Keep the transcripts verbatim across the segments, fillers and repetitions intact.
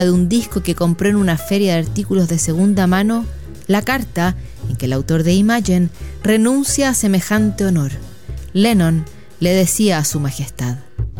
de un disco que compró en una feria de artículos de segunda mano, la carta en que el autor de Imagine renuncia a semejante honor. Lennon le decía a su majestad: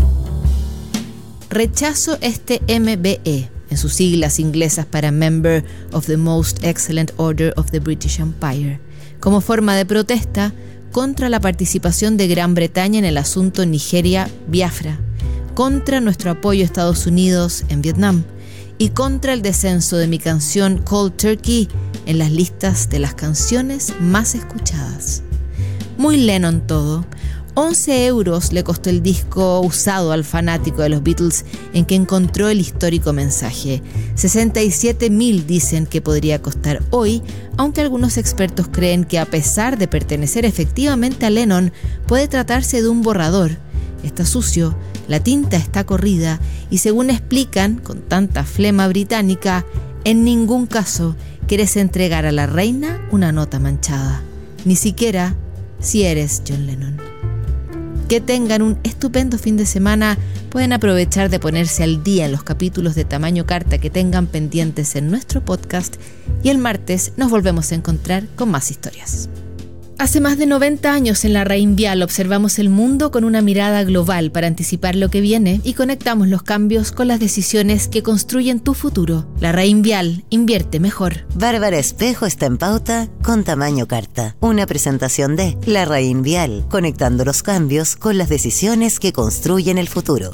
rechazo este M B E, en sus siglas inglesas para Member of the Most Excellent Order of the British Empire, como forma de protesta contra la participación de Gran Bretaña en el asunto Nigeria-Biafra, contra nuestro apoyo a Estados Unidos en Vietnam y contra el descenso de mi canción Cold Turkey en las listas de las canciones más escuchadas. Muy Lennon todo. once euros le costó el disco usado al fanático de los Beatles en que encontró el histórico mensaje. sesenta y siete mil dicen que podría costar hoy, aunque algunos expertos creen que a pesar de pertenecer efectivamente a Lennon, puede tratarse de un borrador. Está sucio, la tinta está corrida y, según explican con tanta flema británica, en ningún caso quieres entregar a la reina una nota manchada, ni siquiera si eres John Lennon. Que tengan un estupendo fin de semana. Pueden aprovechar de ponerse al día en los capítulos de tamaño carta que tengan pendientes en nuestro podcast y el martes nos volvemos a encontrar con más historias. Hace más de noventa años en la Raín Vial observamos el mundo con una mirada global para anticipar lo que viene y conectamos los cambios con las decisiones que construyen tu futuro. La Raín Vial, invierte mejor. Bárbara Espejo está en pauta con tamaño carta. Una presentación de La Raín Vial, conectando los cambios con las decisiones que construyen el futuro.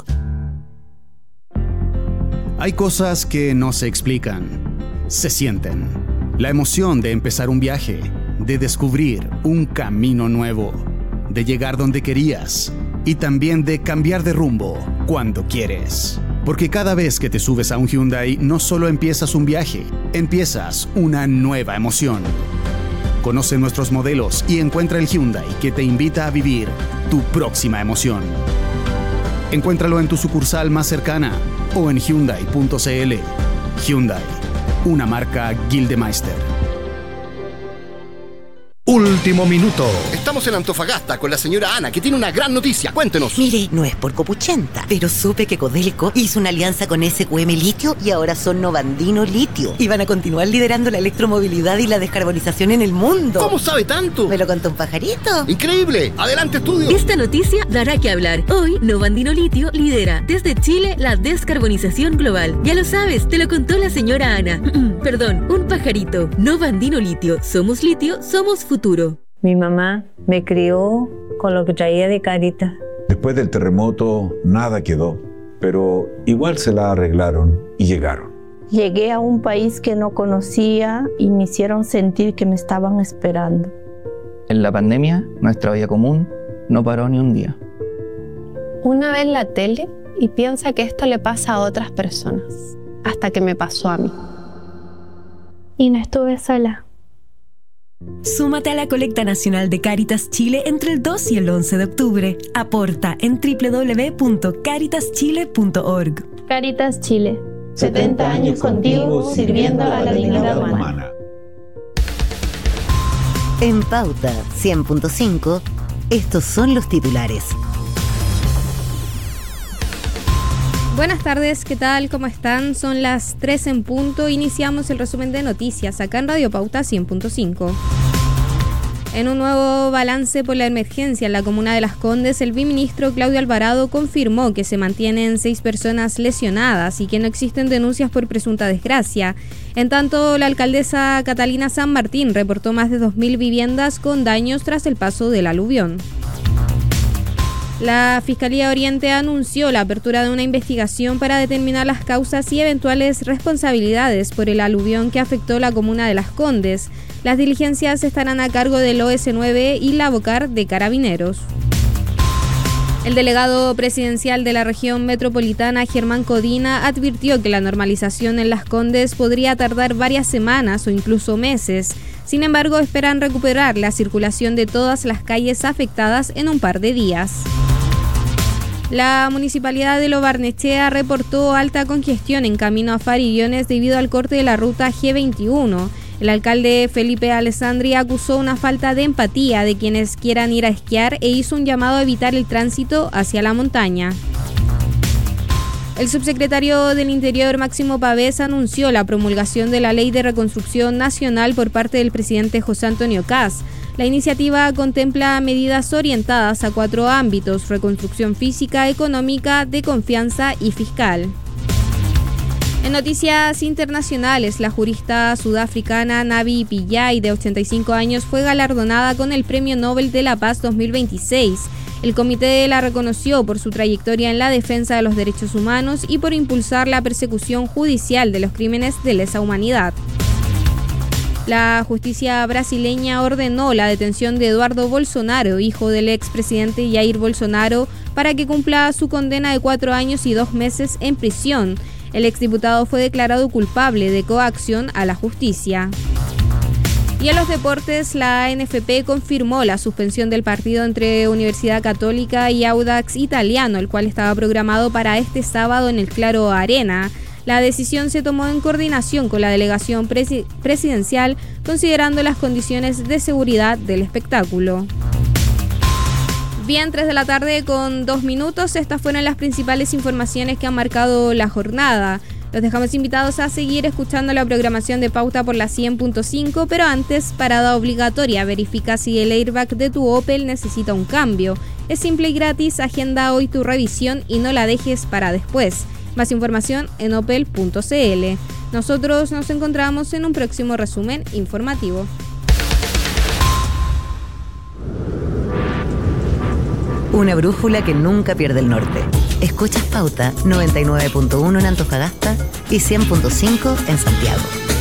Hay cosas que no se explican, se sienten. La emoción de empezar un viaje, de descubrir un camino nuevo, de llegar donde querías y también de cambiar de rumbo cuando quieres. Porque cada vez que te subes a un Hyundai no solo empiezas un viaje, empiezas una nueva emoción. Conoce nuestros modelos y encuentra el Hyundai que te invita a vivir tu próxima emoción. Encuéntralo en tu sucursal más cercana o en hyundai punto c l. Hyundai, una marca Gildemeister. Último minuto. Estamos en Antofagasta con la señora Ana, que tiene una gran noticia. Cuéntenos. Mire, no es por copuchenta, pero supe que Codelco hizo una alianza con S Q M Litio y ahora son Novandino Litio. Y van a continuar liderando la electromovilidad y la descarbonización en el mundo. ¿Cómo sabe tanto? ¿Me lo contó un pajarito? ¡Increíble! ¡Adelante, estudio! Esta noticia dará que hablar. Hoy, Novandino Litio lidera desde Chile la descarbonización global. Ya lo sabes, te lo contó la señora Ana. Perdón, un pajarito. Novandino Litio. Somos litio, somos futuro. Mi mamá me crió con lo que traía de Cáritas. Después del terremoto nada quedó, pero igual se la arreglaron y llegaron. Llegué a un país que no conocía y me hicieron sentir que me estaban esperando. En la pandemia, nuestra vida común no paró ni un día. Una vez en la tele y piensa que esto le pasa a otras personas, hasta que me pasó a mí. Y no estuve sola. Súmate a la colecta nacional de Cáritas Chile entre el dos y el once de octubre. Aporta en doble u doble u doble u punto cáritas chile punto org. Cáritas Chile. setenta años contigo, sirviendo a la dignidad humana. En Pauta cien punto cinco, estos son los titulares. Buenas tardes, ¿qué tal? ¿Cómo están? Son las tres en punto. Iniciamos el resumen de noticias acá en Radio Pauta cien punto cinco. En un nuevo balance por la emergencia en la comuna de Las Condes, el viceministro Claudio Alvarado confirmó que se mantienen seis personas lesionadas y que no existen denuncias por presunta desgracia. En tanto, la alcaldesa Catalina San Martín reportó más de dos mil viviendas con daños tras el paso del aluvión. La Fiscalía Oriente anunció la apertura de una investigación para determinar las causas y eventuales responsabilidades por el aluvión que afectó la comuna de Las Condes. Las diligencias estarán a cargo del O S nueve y la Bocar de Carabineros. El delegado presidencial de la región metropolitana, Germán Codina, advirtió que la normalización en Las Condes podría tardar varias semanas o incluso meses. Sin embargo, esperan recuperar la circulación de todas las calles afectadas en un par de días. La Municipalidad de Lo Barnechea reportó alta congestión en camino a Farillones debido al corte de la ruta G veintiuno. El alcalde Felipe Alessandri acusó una falta de empatía de quienes quieran ir a esquiar e hizo un llamado a evitar el tránsito hacia la montaña. El subsecretario del Interior, Máximo Pavés, anunció la promulgación de la Ley de Reconstrucción Nacional por parte del presidente José Antonio Kast. La iniciativa contempla medidas orientadas a cuatro ámbitos: reconstrucción física, económica, de confianza y fiscal. En noticias internacionales, la jurista sudafricana Navi Pillay, de ochenta y cinco años, fue galardonada con el Premio Nobel de la Paz dos mil veintiséis. El comité la reconoció por su trayectoria en la defensa de los derechos humanos y por impulsar la persecución judicial de los crímenes de lesa humanidad. La justicia brasileña ordenó la detención de Eduardo Bolsonaro, hijo del expresidente Jair Bolsonaro, para que cumpla su condena de cuatro años y dos meses en prisión. El exdiputado fue declarado culpable de coacción a la justicia. Y en los deportes, la A N F P confirmó la suspensión del partido entre Universidad Católica y Audax Italiano, el cual estaba programado para este sábado en el Claro Arena. La decisión se tomó en coordinación con la delegación presi- presidencial, considerando las condiciones de seguridad del espectáculo. Bien, tres de la tarde con dos minutos. Estas fueron las principales informaciones que han marcado la jornada. Los dejamos invitados a seguir escuchando la programación de Pauta por la cien punto cinco, pero antes, parada obligatoria. Verifica si el airbag de tu Opel necesita un cambio. Es simple y gratis. Agenda hoy tu revisión y no la dejes para después. Más información en opel punto c l. Nosotros nos encontramos en un próximo resumen informativo. Una brújula que nunca pierde el norte. Escuchas Pauta noventa y nueve punto uno en Antofagasta y cien punto cinco en Santiago.